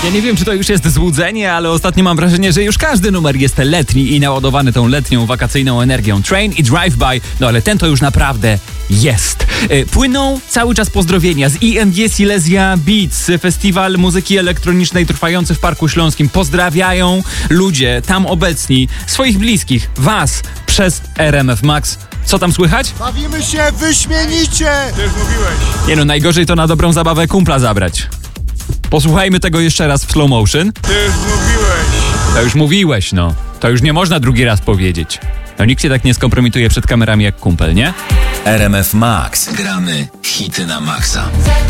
Ja nie wiem, czy to już jest złudzenie, ale ostatnio mam wrażenie, że już każdy numer jest letni i naładowany tą letnią, wakacyjną energią. Train i Drive-By, no ale ten to już naprawdę jest. Płyną cały czas pozdrowienia z ING Silesia Beats, festiwal muzyki elektronicznej trwający w Parku Śląskim. Pozdrawiają ludzie tam obecni, swoich bliskich, was przez RMF Max. Co tam słychać? Bawimy się wyśmienicie! Ty już mówiłeś. Nie no, najgorzej to na dobrą zabawę kumpla zabrać. Posłuchajmy tego jeszcze raz w slow motion. Ty już mówiłeś. To już mówiłeś, no. To już nie można drugi raz powiedzieć. No nikt się tak nie skompromituje przed kamerami jak kumpel, nie? RMF Max. Gramy hity na maksa.